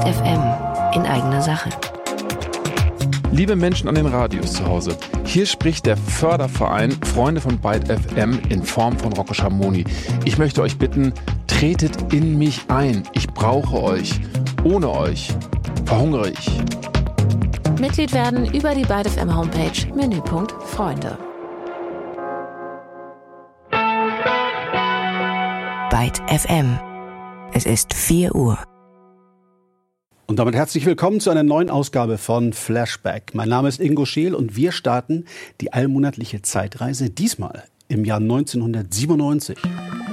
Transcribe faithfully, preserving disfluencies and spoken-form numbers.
Byte F M in eigener Sache. Liebe Menschen an den Radios zu Hause, hier spricht der Förderverein Freunde von Byte F M in Form von Rocco Schamoni. Ich möchte euch bitten, tretet in mich ein. Ich brauche euch. Ohne euch verhungere ich. Mitglied werden über die Byte F M Homepage, Menüpunkt Freunde. Byte F M. Es ist vier Uhr. Und damit herzlich willkommen zu einer neuen Ausgabe von Flashback. Mein Name ist Ingo Scheel und wir starten die allmonatliche Zeitreise, diesmal im Jahr neunzehnhundertsiebenundneunzig.